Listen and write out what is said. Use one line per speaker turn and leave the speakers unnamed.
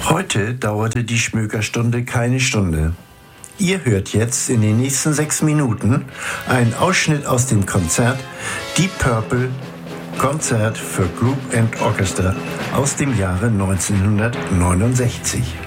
Heute dauerte die Schmökerstunde keine Stunde. Ihr hört jetzt in den nächsten 6 Minuten einen Ausschnitt aus dem Konzert Deep Purple Konzert für Group and Orchestra aus dem Jahre 1969.